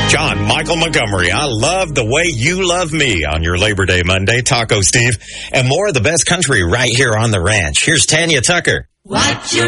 John Michael Montgomery, I love the way you love me on your Labor Day Monday. Taco Steve, and more of the best country right here on the ranch. Here's Tanya Tucker. What you